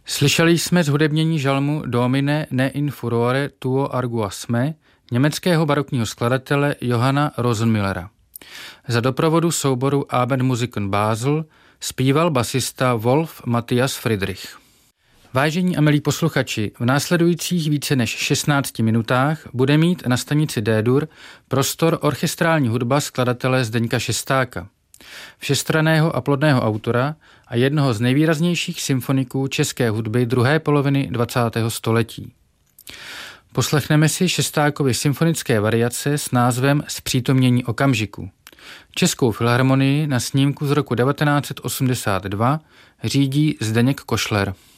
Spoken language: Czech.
Slyšeli jsme zhudebnění žalmu Domine ne in furore tuo arguas me německého barokního skladatele Johanna Rosenmüllera. Za doprovodu souboru Abendmusiken Basel zpíval basista Wolf Matthias Friedrich. Vážení a milí posluchači, v následujících více než 16 minutách bude mít na stanici D-dur prostor orchestrální hudba skladatele Zdeňka Šestáka, všestranného a plodného autora a jednoho z nejvýraznějších symfoniků české hudby druhé poloviny 20. století. Poslechneme si Šestákovy symfonické variace s názvem Zpřítomnění okamžiku. Českou filharmonii na snímku z roku 1982 řídí Zdeněk Košler.